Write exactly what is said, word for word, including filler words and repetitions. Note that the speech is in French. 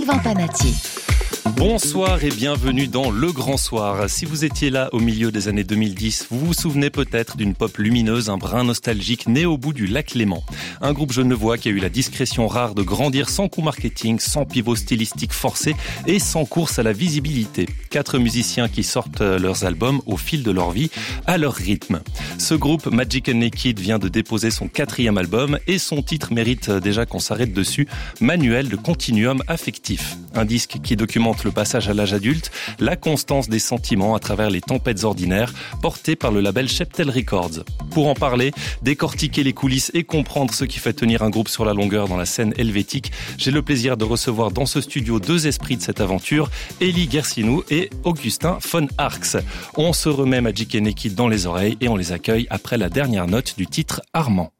Sylvain Panatier. Bonsoir et bienvenue dans Le Grand Soir. Si vous étiez là au milieu des années deux mille dix, vous vous souvenez peut-être d'une pop lumineuse, un brin nostalgique né au bout du lac Léman. Un groupe genevois qui a eu la discrétion rare de grandir sans coup marketing, sans pivot stylistique forcé et sans course à la visibilité. Quatre musiciens qui sortent leurs albums au fil de leur vie, à leur rythme. Ce groupe, Magic and Naked, vient de déposer son quatrième album et son titre mérite déjà qu'on s'arrête dessus, Manuel de continuum affectif. Un disque qui documente le passage à l'âge adulte, la constance des sentiments à travers les tempêtes ordinaires, porté par le label Cheptel Records. Pour en parler, décortiquer les coulisses et comprendre ce qui fait tenir un groupe sur la longueur dans la scène helvétique, j'ai le plaisir de recevoir dans ce studio deux esprits de cette aventure, Élie Guercinou et Augustin von Arx. On se remet Magic and Naked dans les oreilles et on les accueille après la dernière note du titre Armand.